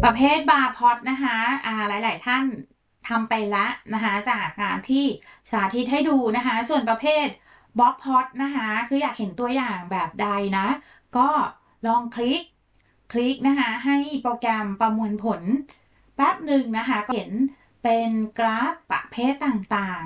ประเภทบาร์พอตนะคะหลายๆท่านทำไปแล้วนะคะจากการที่สาธิตให้ดูนะคะส่วนประเภทบล็อกพอตนะคะคืออยากเห็นตัวอย่างแบบใดนะก็ลองคลิกนะคะให้โปรแกรมประมวลผลแป๊บหนึ่งนะคะก็เห็นเป็นกราฟประเภทต่าง